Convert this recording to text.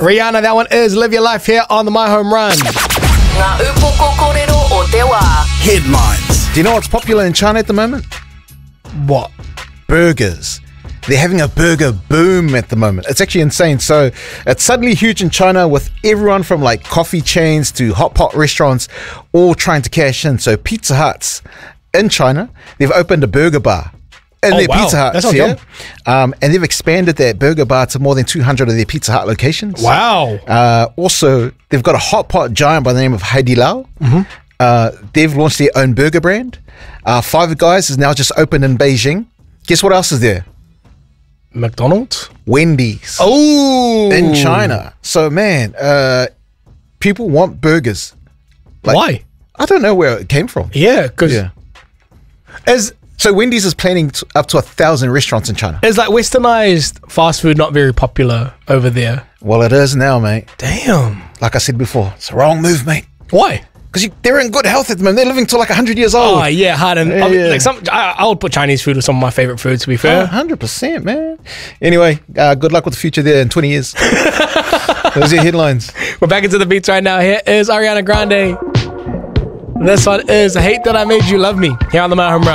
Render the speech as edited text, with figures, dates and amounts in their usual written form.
Rihanna, that one is Live Your Life here on the My Home Run. Headlines. Do you know what's popular in China at the moment? What? Burgers. They're having a burger boom at the moment. It's actually insane. So it's suddenly huge in China with everyone from like coffee chains to hot pot restaurants all trying to cash in. So Pizza Huts in China, they've opened a burger bar in their wow. Pizza Huts. That sounds yum. And they've expanded that burger bar to more than 200 of their Pizza Hut locations. Wow. Also, they've got a hot pot giant by the name of Haidilao. They've launched their own burger brand. Five Guys is now just opened in Beijing. Guess what else is there? McDonald's? Wendy's. Oh. In China. So, man, people want burgers. Why? I don't know where it came from. Yeah, because So Wendy's is planning up to 1,000 restaurants in China. is like westernized fast food not very popular over there? Well, it is now, mate. Damn. Like I said before, it's a wrong move, mate. Why? Because they're in good health at the moment. They're living till like 100 years old. Oh yeah, hard and Yeah. like I would put Chinese food with some of my favorite foods. To be fair, 100%, man. Anyway, good luck with the future there in 20 years. Those are your headlines. we're back into the beats right now. Here is Ariana Grande. This one is "Hate That I Made You Love Me" here on the My Home Run.